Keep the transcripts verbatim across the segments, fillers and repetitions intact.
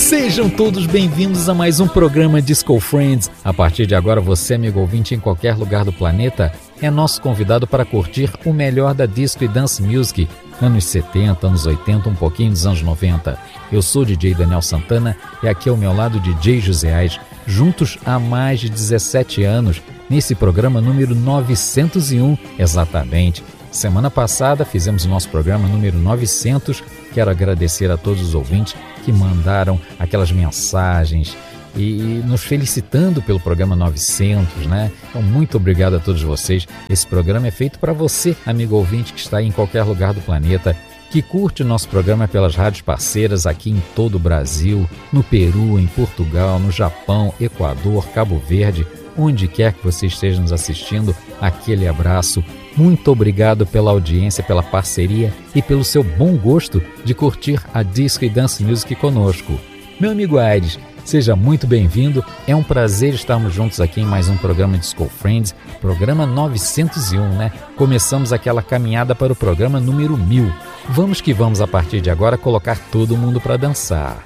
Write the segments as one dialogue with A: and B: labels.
A: Sejam todos bem-vindos a mais um programa Disco Friends. A partir de agora, você, amigo ouvinte, em qualquer lugar do planeta, é nosso convidado para curtir o melhor da disco e dance music, anos setenta, anos oitenta, um pouquinho dos anos noventa. Eu sou o D J Daniel Santana e aqui ao meu lado D J José Ais, juntos há mais de dezessete anos, nesse programa número novecentos e um, exatamente. Semana passada fizemos o nosso programa número novecentos. Quero agradecer a todos os ouvintes que mandaram aquelas mensagens e, e nos felicitando pelo programa novecentos, né? Então, muito obrigado a todos vocês. Esse programa é feito para você, amigo ouvinte, que está em qualquer lugar do planeta, que curte o nosso programa pelas rádios parceiras aqui em todo o Brasil, no Peru, em Portugal, no Japão, Equador, Cabo Verde, onde quer que você esteja nos assistindo, aquele abraço. Muito obrigado pela audiência, pela parceria e pelo seu bom gosto de curtir a Disco e Dance Music conosco. Meu amigo Aires, seja muito bem-vindo. É um prazer estarmos juntos aqui em mais um programa Disco Friends, programa novecentos e um, né? Começamos aquela caminhada para o programa número mil. Vamos que vamos, a partir de agora, colocar todo mundo para dançar.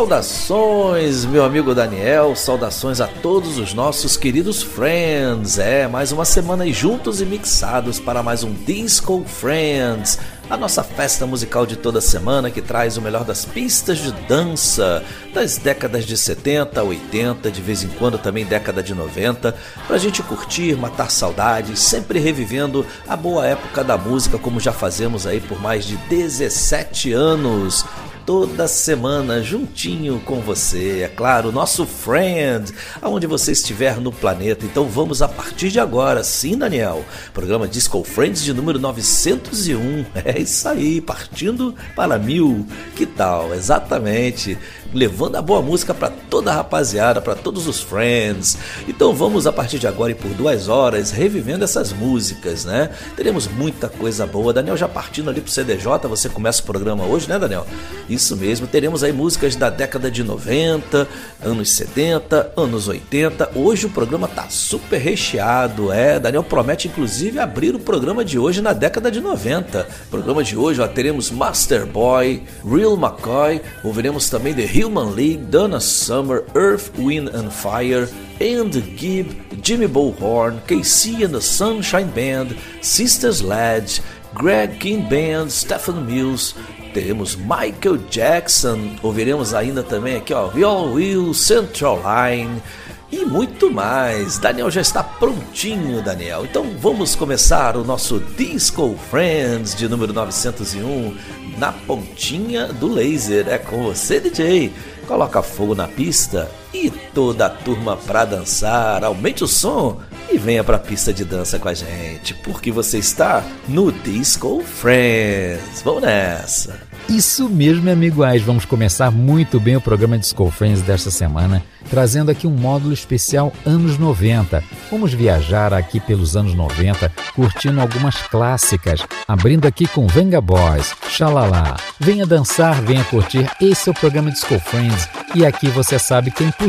B: Saudações, meu amigo Daniel, saudações a todos os nossos queridos friends. É, mais uma semana aí juntos e mixados para mais um Disco Friends, a nossa festa musical de toda semana que traz o melhor das pistas de dança das décadas de setenta, oitenta, de vez em quando também década de noventa, pra gente curtir, matar saudades, sempre revivendo a boa época da música, como já fazemos aí por mais de dezessete anos. Toda semana juntinho com você, é claro, nosso friend, aonde você estiver no planeta. Então vamos a partir de agora, sim, Daniel, programa Disco Friends de número novecentos e um, é isso aí, partindo para mil, que tal? Exatamente, levando a boa música para toda a rapaziada, para todos os friends. Então vamos a partir de agora e por duas horas revivendo essas músicas, né? Teremos muita coisa boa. Daniel, já partindo ali pro C D J, você começa o programa hoje, né, Daniel? Isso mesmo, teremos aí músicas da década de noventa, anos setenta, anos oitenta. Hoje o programa tá super recheado, é. Daniel promete inclusive abrir o programa de hoje na década de noventa. No programa de hoje, ó, teremos Master Boy, Real McCoy, ouviremos também The Human League, Donna Summer, Earth, Wind and Fire, And Gibb, Jimmy Bullhorn, K C and the Sunshine Band, Sister Sledge, Greg King Band, Stephen Mills. Teremos Michael Jackson, ouviremos ainda também aqui, ó, Viola Will, Central Line e muito mais. Daniel já está prontinho, Daniel. Então vamos começar o nosso Disco Friends de número novecentos e um na pontinha do laser. É com você, D J. Coloca fogo na pista e toda a turma pra dançar. Aumente o som e venha pra pista de dança com a gente, porque você está no Disco Friends. Vamos nessa!
A: Isso mesmo, meu amigo Ais. Vamos começar muito bem o programa Disco Friends desta semana, trazendo aqui um módulo especial anos noventa. Vamos viajar aqui pelos anos noventa, curtindo algumas clássicas, abrindo aqui com Venga Boys, Xalala. Venha dançar, venha curtir, esse é o programa Disco Friends. E aqui você sabe que é impossível